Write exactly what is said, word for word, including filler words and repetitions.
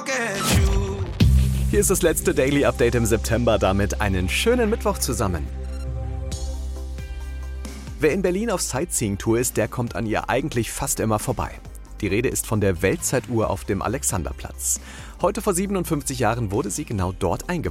Hier ist das letzte Daily Update im September, damit einen schönen Mittwoch zusammen. Wer in Berlin auf Sightseeing-Tour ist, der kommt an ihr eigentlich fast immer vorbei. Die Rede ist von der Weltzeituhr auf dem Alexanderplatz. Heute vor siebenundfünfzig Jahren wurde sie genau dort eingeweiht.